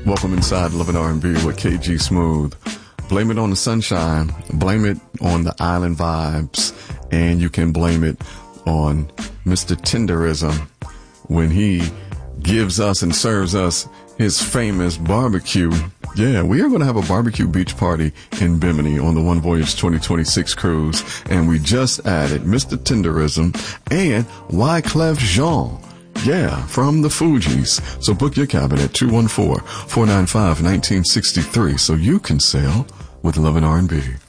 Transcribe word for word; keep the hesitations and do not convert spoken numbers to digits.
Welcome inside Love and R and B with K G Smooth. Blame it on the sunshine, blame it on the island vibes, and you can blame it on Mister Tenderism when he gives us and serves us his famous barbecue. Yeah, we are going to have a barbecue beach party in Bimini on the One Voyage twenty twenty-six cruise, and we just added Mister Tenderism and Wyclef Jean. Yeah, from the Fugees. So book your cabin at two one four, four nine five, one nine six three so you can sail with Love and R and B.